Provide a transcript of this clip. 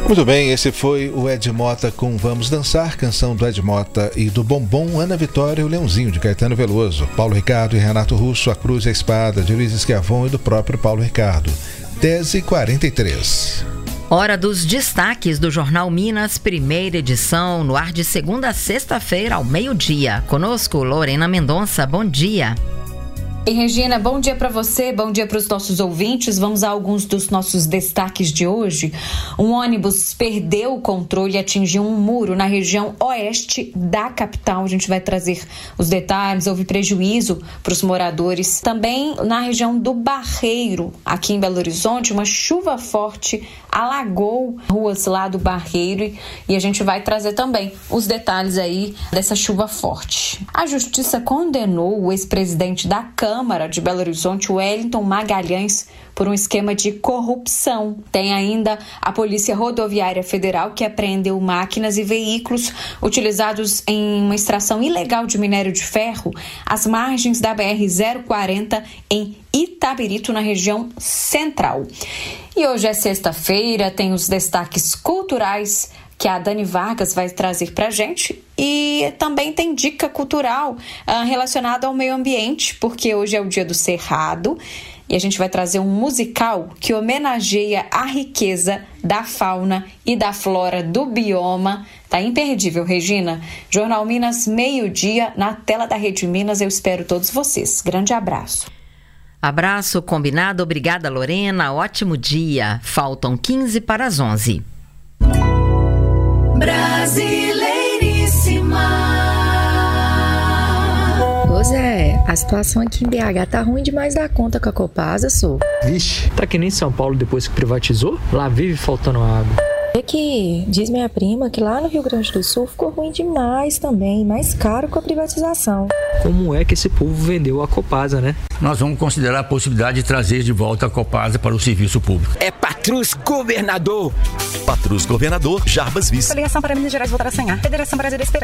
Muito bem, esse foi o Ed Mota com Vamos Dançar, canção do Ed Mota e do Bombom, Ana Vitória e o Leãozinho, de Caetano Veloso, Paulo Ricardo e Renato Russo, A Cruz e a Espada, de Luiz Esquiavon e do próprio Paulo Ricardo. 10h43. Hora dos destaques do Jornal Minas, primeira edição, no ar de segunda a sexta-feira, ao meio-dia. Conosco, Lorena Mendonça, bom dia. E Regina, bom dia para você, bom dia para os nossos ouvintes. Vamos a alguns dos nossos destaques de hoje. Um ônibus perdeu o controle e atingiu um muro na região oeste da capital. A gente vai trazer os detalhes. Houve prejuízo para os moradores. Também na região do Barreiro, aqui em Belo Horizonte, uma chuva forte alagou ruas lá do Barreiro e a gente vai trazer também os detalhes aí dessa chuva forte. A Justiça condenou o ex-presidente da Câmara de Belo Horizonte, Wellington Magalhães, por um esquema de corrupção. Tem ainda a Polícia Rodoviária Federal, que apreendeu máquinas e veículos utilizados em uma extração ilegal de minério de ferro às margens da BR-040 em Itabirito, na região central. E hoje é sexta-feira, tem os destaques culturais que a Dani Vargas vai trazer para a gente, e também tem dica cultural relacionada ao meio ambiente, porque hoje é o dia do Cerrado e a gente vai trazer um musical que homenageia a riqueza da fauna e da flora do bioma. Tá imperdível, Regina. Jornal Minas, meio-dia, na tela da Rede Minas. Eu espero todos vocês. Grande abraço. Abraço combinado. Obrigada, Lorena. Ótimo dia. Faltam 15 para as 11. Brasileiríssima. Ô Zé, a situação aqui em BH tá ruim demais da conta com a Copasa, sou. Vixe, tá que nem São Paulo depois que privatizou? Lá vive faltando água. É que diz minha prima que lá no Rio Grande do Sul ficou ruim demais também, mais caro com a privatização. Como é que esse povo vendeu a Copasa, né? Nós vamos considerar a possibilidade de trazer de volta a Copasa para o serviço público. É Patrus Governador. Patrus Governador, Jarbas Vice. Coligação para Minas Gerais voltar a sonhar. Federação Brasileira